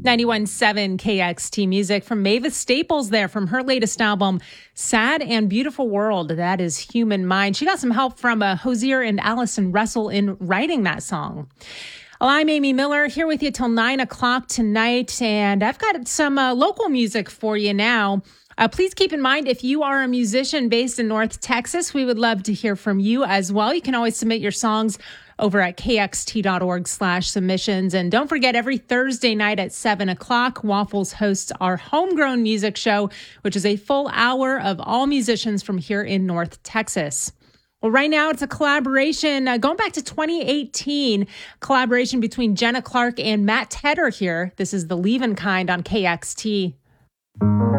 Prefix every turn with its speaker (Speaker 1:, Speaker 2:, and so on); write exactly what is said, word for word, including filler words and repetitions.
Speaker 1: ninety-one point seven K X T Music from Mavis Staples there from her latest album, Sad and Beautiful World. That is Human Mind. She got some help from uh, Hosier and Allison Russell in writing that song. Well, I'm Amy Miller here with you till nine o'clock tonight, and I've got some uh, local music for you now. Uh, please keep in mind, if you are a musician based in North Texas, we would love to hear from you as well. You can always submit your songs over at kxt.org slash submissions. And don't forget, every Thursday night at seven o'clock, Waffles hosts our Homegrown Music Show, which is a full hour of all musicians from here in North Texas. Well, right now it's a collaboration uh, going back to twenty eighteen, collaboration between Jenna Clark and Matt Tedder here. This is The Leavin' Kind on K X T.